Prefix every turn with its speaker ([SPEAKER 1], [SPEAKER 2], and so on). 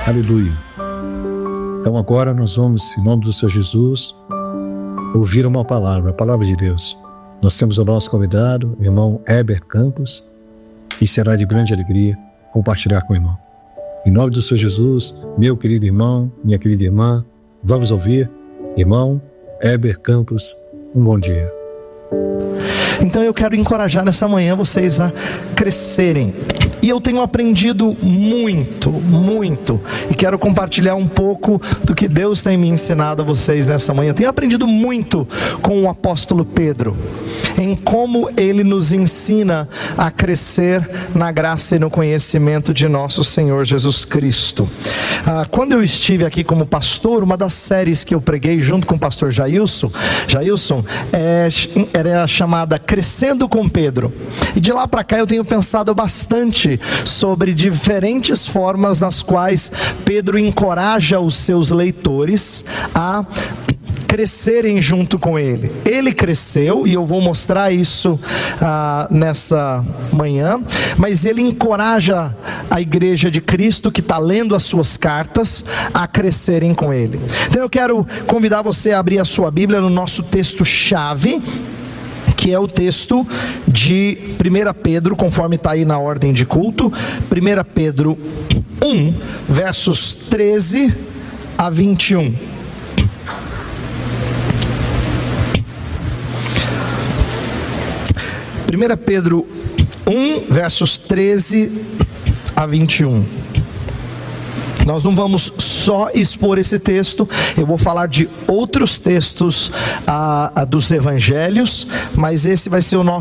[SPEAKER 1] Aleluia. Então agora nós vamos, em nome do Senhor Jesus, ouvir uma palavra, a palavra de Deus. Nós temos o nosso convidado, irmão Heber Campos, e será de grande alegria compartilhar com o irmão. Em nome do Senhor Jesus, meu querido irmão, minha querida irmã, vamos ouvir, irmão Heber Campos, um bom dia.
[SPEAKER 2] Então eu quero encorajar nessa manhã vocês a crescerem. E eu tenho aprendido muito, e quero compartilhar um pouco do que Deus tem me ensinado a vocês nessa manhã. Tenho aprendido muito com o apóstolo Pedro, em como ele nos ensina a crescer na graça e no conhecimento de nosso Senhor Jesus Cristo. Quando eu estive aqui como pastor, uma das séries que eu preguei junto com o pastor Jailson era chamada Crescendo com Pedro. E de lá para cá eu tenho pensado bastante sobre diferentes formas nas quais Pedro encoraja os seus leitores a crescerem junto com ele. Ele cresceu, e eu vou mostrar isso nessa manhã, mas ele encoraja a igreja de Cristo que está lendo as suas cartas a crescerem com ele. Então eu quero convidar você a abrir a sua Bíblia no nosso texto-chave, que é o texto de 1 Pedro, conforme está aí na ordem de culto, 1 Pedro 1, versos 13 a 21. Pedro 1, versos 13 a 21. Nós não vamos só expor esse texto, eu vou falar de outros textos dos evangelhos, mas esse vai ser o nosso